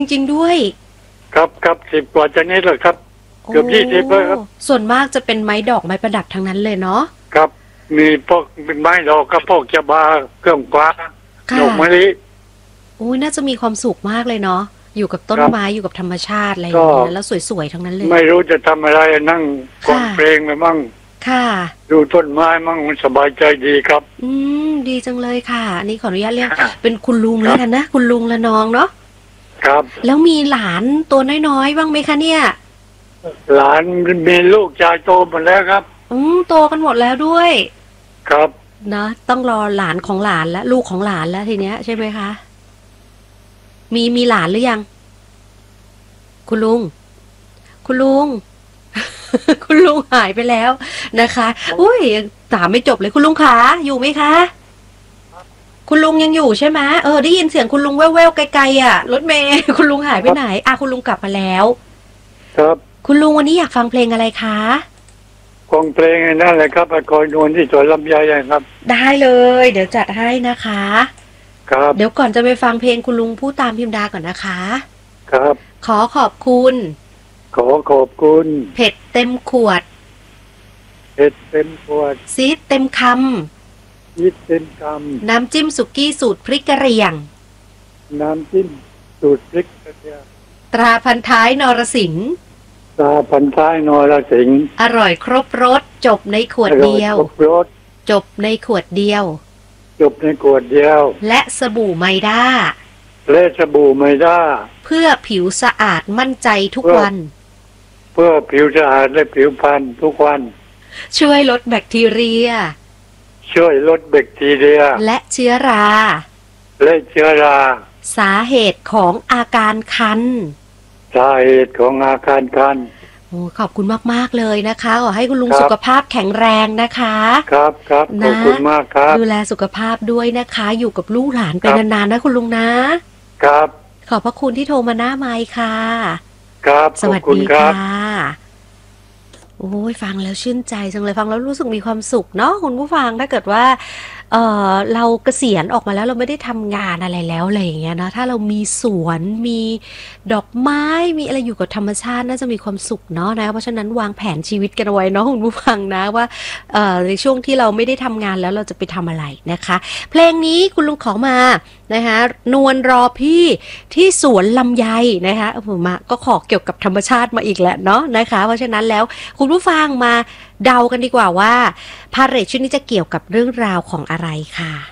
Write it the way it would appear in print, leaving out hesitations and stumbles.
จริงๆด้วยครับ10 กว่าชนิดเลยครับโอ้เกือบ20เลยครับส่วนมากจะเป็นไม้ดอกไม้ประดับทั้งนั้นเลยเนาะครับมีพวกเป็นไม้ดอกกับพวกจะบาเครื่องฟ้าดค่ะอกมะลิอุ้ยน่าจะมีความสุขมากเลยเนาะอยู่กับต้นครับไม้อยู่กับธรรมชาติอะไรอย่าก็งเงี้ยแล้วสวยๆทั้งนั้นเลยไม่รู้จะทำอะไรนั่งฟังค่ะเพลงไปมั่งค่ะดูต้นไม้มั่งมันสบายใจดีครับอืดีจังเลยค่ะอันนี้ขออนุญาตเรียกครับเป็นคุณลุงแล้วกันนะคุณลุงละน้องเนาะครับแล้วมีหลานตัวน้อยๆบ้างไหมคะเนี่ยหลานมีลูกชายโตหมดแล้วครับโตกันหมดแล้วด้วยครับนะต้องรอหลานของหลานและลูกของหลานแล้วทีเนี้ยใช่ไหมคะมีหลานหรือยังคุณลุงคุณลุง คุณลุงหายไปแล้วนะคะอุ้ยยังถามไม่จบเลยคุณลุงขาอยู่ไหมคะคุณลุงยังอยู่ใช่ไหมได้ยินเสียงคุณลุงแว่วๆไกลๆอ่ะรถเมย์ คุณลุงหายไปไหนคุณลุงกลับมาแล้วครับคุณลุงวันนี้อยากฟังเพลงอะไรคะกองเพลงนั่นแหละครับคอยนวลที่สวนลำไยครับได้เลยเดี๋ยวจัดให้นะคะครับเดี๋ยวก่อนจะไปฟังเพลงคุณลุงพูดตามพิมพ์ดาก่อนนะคะครับขอขอบคุณขอขอบคุณเผ็ดเต็มขวดเห็ดเต็มขวดซีดเต็มคยิดเต็มกำน้ำจิ้มสุกี้สูตรพริกกะเหรี่ยงำน้ำจิ้มสูตรพริกกระเทียมตราพันท้ายนรสิงห์ตาพันท้ายนรสิงห์อร่อยครบรสจบในขวดอร่อยเดียวครบรสจบในขวดเดียวจบในขวดเดียวและสบู่ไมด้าและสบู่ไมด้าเพื่อผิวสะอาดมั่นใจทุกวันเพื่อผิวสะอาดและผิวพรรณทุกวันช่วยลดแบคทีเรียช่วยลดแบคทีเรียและเชื้อราและเชื้อราสาเหตุของอาการคันสาเหตุของอาการคันโอ้ขอบคุณมากๆเลยนะคะขอให้คุณลุงครับสุขภาพแข็งแรงนะคะครับขอบนะคุณมากครับดูแลสุขภาพด้วยนะคะอยู่กับลูกหลานไปครับนานๆนะคุณลุงนะครับขอบพระคุณที่โทรมาหน้าไมค์ค่ะครับสวัสขอบคุณดีครัค่บะโอ้ยฟังแล้วชื่นใจจังเลยฟังแล้วรู้สึกมีความสุขเนาะคุณผู้ฟังถ้าเกิดว่าเราเกษียณออกมาแล้วเราไม่ได้ทำงานอะไรแล้วอะไรอย่างเงี้ยนะถ้าเรามีสวนมีดอกไม้มีอะไรอยู่กับธรรมชาติน่าจะมีความสุขเนาะนะเพราะฉะนั้นวางแผนชีวิตกันเอาไว้เนาะคุณผู้ฟังนะว่าในช่วงที่เราไม่ได้ทำงานแล้วเราจะไปทำอะไรนะคะเพลงนี้คุณลุงขอมานะคะนวลรอพี่ที่สวนลำไยนะคะผมมาก็ขอเกี่ยวกับธรรมชาติมาอีกแหละเนาะนะคะเพราะฉะนั้นแล้วคุณผู้ฟังมาเดากันดีกว่าว่าพาเหรดชุดนี้จะเกี่ยวกับเรื่องราวของอะไรค่ะ